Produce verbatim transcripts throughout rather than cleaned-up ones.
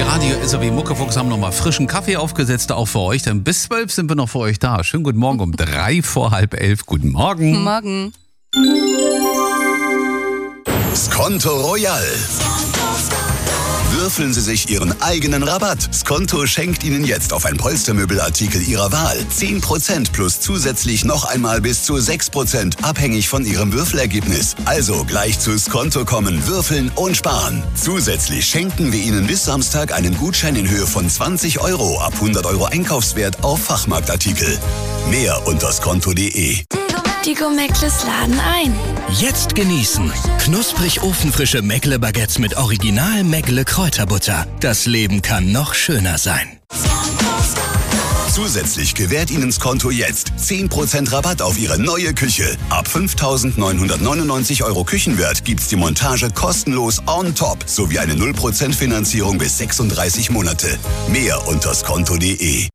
Radio S A W Muckefuchs haben nochmal frischen Kaffee aufgesetzt, auch für euch. Denn bis zwölf sind wir noch für euch da. Schönen guten Morgen um drei vor halb elf. Guten Morgen. Guten Morgen. Skonto Royal. Würfeln Sie sich Ihren eigenen Rabatt. Skonto schenkt Ihnen jetzt auf ein Polstermöbelartikel Ihrer Wahl zehn Prozent plus zusätzlich noch einmal bis zu sechs Prozent, abhängig von Ihrem Würfelergebnis. Also gleich zu Skonto kommen, würfeln und sparen. Zusätzlich schenken wir Ihnen bis Samstag einen Gutschein in Höhe von zwanzig Euro ab hundert Euro Einkaufswert auf Fachmarktartikel. Mehr unter skonto punkt de. Die Go-Meckles laden ein. Jetzt genießen. Knusprig ofenfrische Meckle-Baguettes mit Original Meckle-Kräuterbutter. Das Leben kann noch schöner sein. Zusätzlich gewährt Ihnen Skonto jetzt zehn Prozent Rabatt auf Ihre neue Küche. Ab fünftausendneunhundertneunundneunzig Euro Küchenwert gibt's die Montage kostenlos on top sowie eine null Prozent Finanzierung bis sechsunddreißig Monate. Mehr unter skonto punkt de.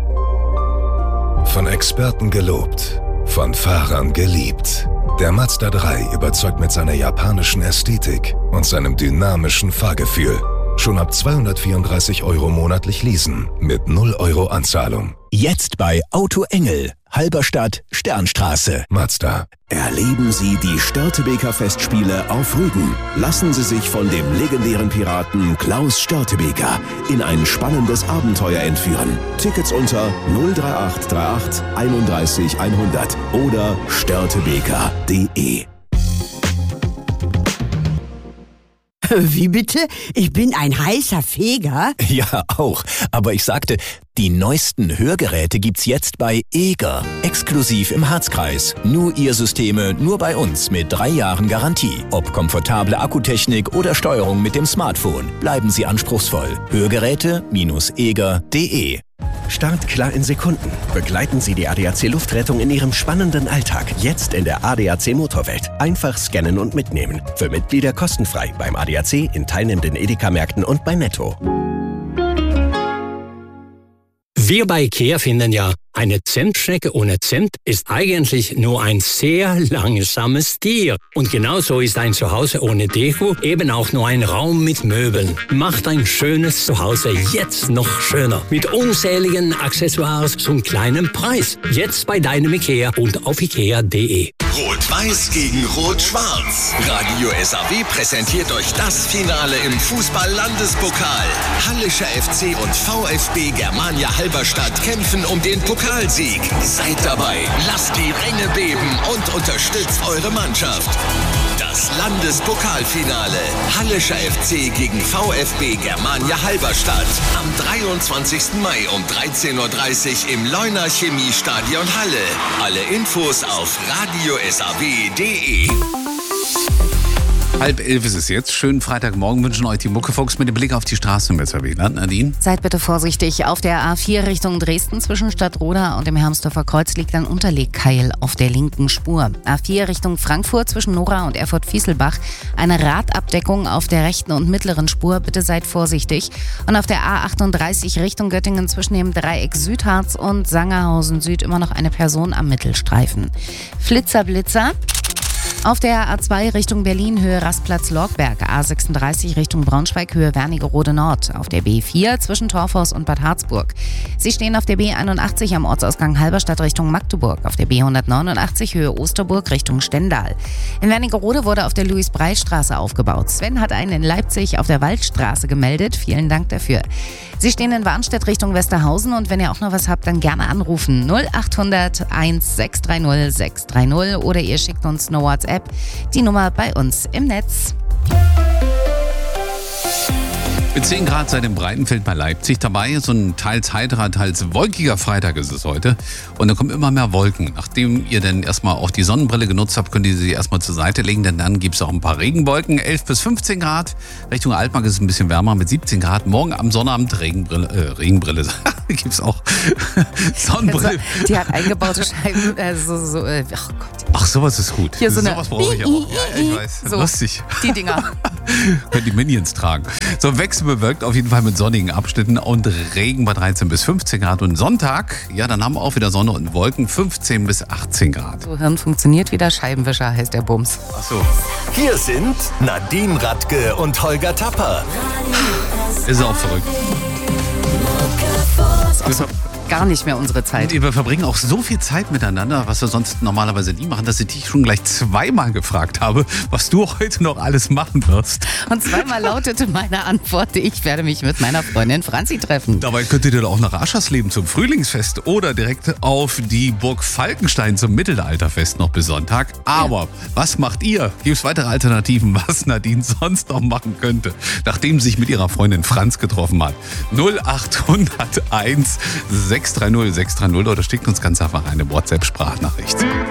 Von Experten gelobt. Von Fahrern geliebt. Der Mazda drei überzeugt mit seiner japanischen Ästhetik und seinem dynamischen Fahrgefühl. Schon ab zweihundertvierunddreißig Euro monatlich leasen mit null Euro Anzahlung. Jetzt bei Auto Engel, Halberstadt, Sternstraße. Mazda. Erleben Sie die Störtebeker Festspiele auf Rügen. Lassen Sie sich von dem legendären Piraten Klaus Störtebeker in ein spannendes Abenteuer entführen. Tickets unter null drei acht drei acht einunddreißig hundert oder störtebeker punkt de. Wie bitte? Ich bin ein heißer Feger? Ja, auch. Aber ich sagte, die neuesten Hörgeräte gibt's jetzt bei Eger. Exklusiv im Harzkreis. Nur Ihr Systeme, nur bei uns mit drei Jahren Garantie. Ob komfortable Akkutechnik oder Steuerung mit dem Smartphone. Bleiben Sie anspruchsvoll. Hörgeräte eger punkt de. Start klar in Sekunden. Begleiten Sie die A D A C Luftrettung in Ihrem spannenden Alltag. Jetzt in der A D A C Motorwelt. Einfach scannen und mitnehmen. Für Mitglieder kostenfrei beim A D A C, in teilnehmenden Edeka-Märkten und bei Netto. Wir bei IKEA finden ja, eine Zentschnecke ohne Zent ist eigentlich nur ein sehr langsames Tier. Und genauso ist ein Zuhause ohne Deko eben auch nur ein Raum mit Möbeln. Macht ein schönes Zuhause jetzt noch schöner. Mit unzähligen Accessoires zum kleinen Preis. Jetzt bei deinem IKEA und auf ikea punkt de. Rot-Weiß gegen Rot-Schwarz. Radio S A W präsentiert euch das Finale im Fußball-Landespokal. Hallischer F C und VfB Germania Halberstadt kämpfen um den Pokalsieg. Seid dabei, lasst die Ränge beben und unterstützt eure Mannschaft. Das Landespokalfinale. Hallischer F C gegen VfB Germania Halberstadt. Am dreiundzwanzigsten Mai um dreizehn Uhr dreißig im Leuner Chemiestadion Halle. Alle Infos auf radio s a w punkt de. Halb elf ist es jetzt. Schönen Freitagmorgen wünschen euch die Muckefuchs mit dem Blick auf die Straße mit Sabine. Nadine? Seid bitte vorsichtig. Auf der A vier Richtung Dresden zwischen Stadtroda und dem Hermsdorfer Kreuz liegt ein Unterlegkeil auf der linken Spur. A vier Richtung Frankfurt zwischen Nora und Erfurt-Fieselbach. Eine Radabdeckung auf der rechten und mittleren Spur. Bitte seid vorsichtig. Und auf der A achtunddreißig Richtung Göttingen zwischen dem Dreieck Südharz und Sangerhausen Süd immer noch eine Person am Mittelstreifen. Flitzer, Blitzer. Auf der A zwei Richtung Berlin, Höhe Rastplatz-Lorgberg, A sechsunddreißig Richtung Braunschweig, Höhe Wernigerode Nord. Auf der B vier zwischen Torfhaus und Bad Harzburg. Sie stehen auf der B einundachtzig am Ortsausgang Halberstadt Richtung Magdeburg. Auf der B hundertneunundachtzig Höhe Osterburg Richtung Stendal. In Wernigerode wurde auf der Louis-Brey-Straße aufgebaut. Sven hat einen in Leipzig auf der Waldstraße gemeldet. Vielen Dank dafür. Sie stehen in Warnstedt Richtung Westerhausen und wenn ihr auch noch was habt, dann gerne anrufen. null achthundert eins sechs drei null sechs drei null oder ihr schickt uns eine WhatsApp. Die Nummer bei uns im Netz. Mit zehn Grad seit dem Breitenfeld bei Leipzig dabei. So ein teils heiterer, teils wolkiger Freitag ist es heute. Und da kommen immer mehr Wolken. Nachdem ihr dann erstmal auch die Sonnenbrille genutzt habt, könnt ihr sie erstmal zur Seite legen, denn dann gibt es auch ein paar Regenwolken. elf bis fünfzehn Grad. Richtung Altmark ist es ein bisschen wärmer mit siebzehn Grad. Morgen am Sonnabend Regenbrille. Äh, Regenbrille. gibt es auch Sonnenbrille. Die hat eingebaute Scheiben. Äh, so, so, äh, ach Gott. Ach, sowas ist gut. Hier so eine sowas brauche ich auch. Ja, ich weiß. So, lustig. die Dinger. Können die Minions tragen. So, wechselbewölkt auf jeden Fall mit sonnigen Abschnitten und Regen bei dreizehn bis fünfzehn Grad. Und Sonntag, ja, dann haben wir auch wieder Sonne und Wolken, fünfzehn bis achtzehn Grad. So, Hirn funktioniert wieder, Scheibenwischer heißt der Bums. Ach so. Hier sind Nadine Radke und Holger Tapper. Ist auch verrückt. Wir, ver Gar nicht mehr unsere Zeit. wir verbringen auch so viel Zeit miteinander, was wir sonst normalerweise nie machen, dass ich dich schon gleich zweimal gefragt habe, was du heute noch alles machen wirst. Und zweimal lautete meine Antwort, ich werde mich mit meiner Freundin Franzi treffen. Dabei könntet ihr doch auch nach Aschersleben zum Frühlingsfest oder direkt auf die Burg Falkenstein zum Mittelalterfest noch bis Sonntag. Aber ja. Was macht ihr? Gibt es weitere Alternativen, was Nadine sonst noch machen könnte, nachdem sie sich mit ihrer Freundin Franz getroffen hat? null acht null eins sechs drei null sechs drei null oder schickt uns ganz einfach eine WhatsApp-Sprachnachricht.